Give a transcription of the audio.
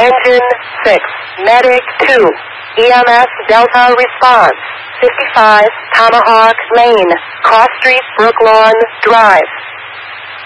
Engine 6, Medic 2, EMS Delta Response, 55 Tomahawk Lane, Cross Street, Brooklawn Drive.